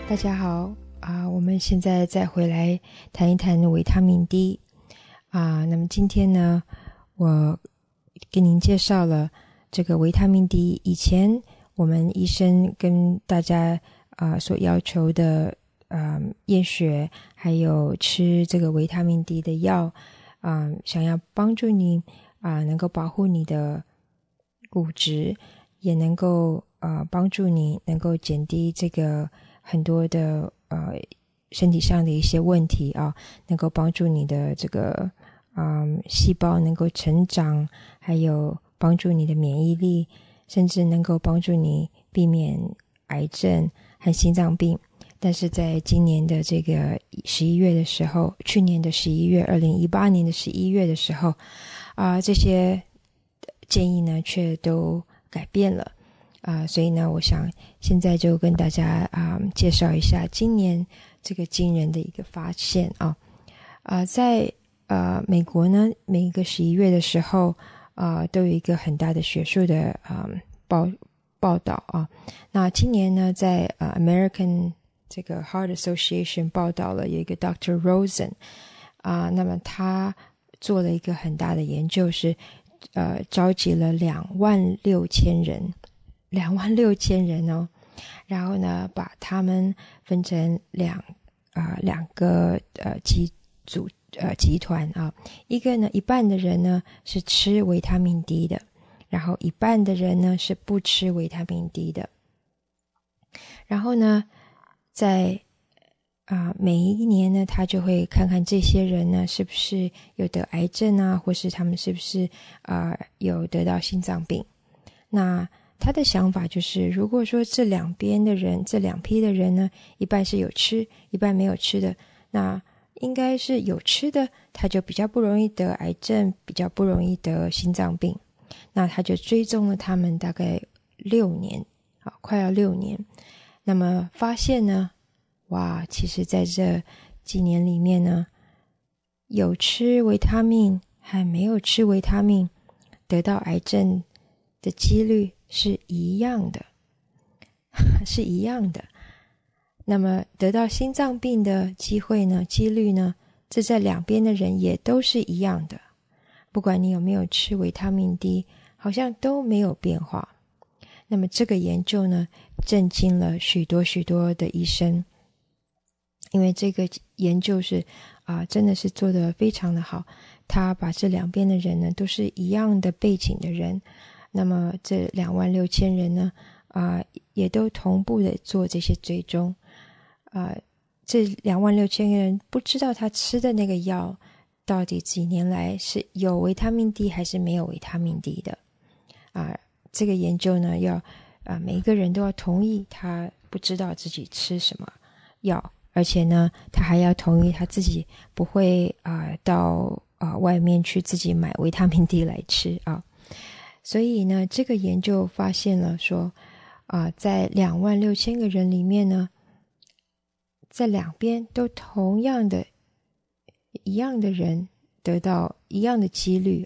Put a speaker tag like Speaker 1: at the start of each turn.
Speaker 1: 大家好我们现在再回来谈一谈维他命 D 那么今天呢，我给您介绍了这个维他命 D。以前我们医生跟大家所要求的验血，还有吃这个维他命 D 的药想要帮助你能够保护你的骨质，也能够帮助你能够减低这个很多的身体上的一些问题能够帮助你的这个细胞能够成长，还有帮助你的免疫力，甚至能够帮助你避免癌症和心脏病。但是在今年的这个11月的时候，去年的11月2018年的11月的时候这些建议呢却都改变了所以呢我想现在就跟大家介绍一下今年这个惊人的一个发现在美国呢，每一个11月的时候都有一个很大的学术的报道那今年呢在American 这个 Heart Association 报道了有一个 Dr. Rosen 那么他做了一个很大的研究，是召集了26000人，26000人然后呢把他们分成两个集团一个呢，一半的人呢是吃维他命 D 的，然后一半的人呢是不吃维他命 D 的。然后呢在每一年呢他就会看看这些人呢是不是有得癌症或是他们是不是有得到心脏病。那他的想法就是，如果说这两批的人呢，一半是有吃，一半没有吃的，那应该是有吃的，他就比较不容易得癌症，比较不容易得心脏病。那他就追踪了他们大概6年快要6年。那么发现呢，哇，其实在这几年里面呢，有吃维他命和没有吃维他命得到癌症的几率是一样的是一样的。那么得到心脏病的几率呢，这在两边的人也都是一样的，不管你有没有吃维他命 D， 好像都没有变化。那么这个研究呢震惊了许多的医生，因为这个研究是真的是做得非常的好，他把这两边的人呢都是一样的背景的人，那么这26000人呢也都同步的做这些追踪这26000个人不知道他吃的那个药到底几年来是有维他命 D 还是没有维他命 D 的这个研究呢要每一个人都要同意他不知道自己吃什么药，而且呢他还要同意他自己不会到外面去自己买维他命 D 来吃所以呢这个研究发现了说在26000个人里面呢，在两边都同样的一样的人得到一样的几率